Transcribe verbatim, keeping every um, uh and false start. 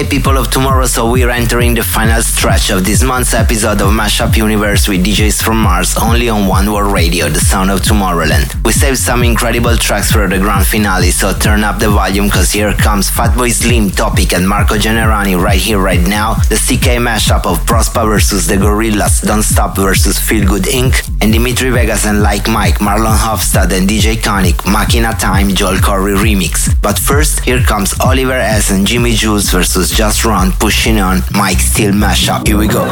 Hey people of tomorrow, so we're entering the final stretch of this month's episode of Mashup Universe with D Js from Mars, only on One World Radio, the sound of Tomorrowland. We saved some incredible tracks for the grand finale, so turn up the volume cause here comes Fatboy Slim, Topic and Marco Generani right here, right now. The C K mashup of Prospa versus the Gorillaz, Don't Stop versus Feel Good Incorporated, and Dimitri Vegas and Like Mike, Marlon Hofstad and D J Koenig, Machina Time, Joel Corey remix. But first, here comes Oliver S and Jimmy Jules versus Just Run, Pushing On, Mike Steel mashup. Here we go.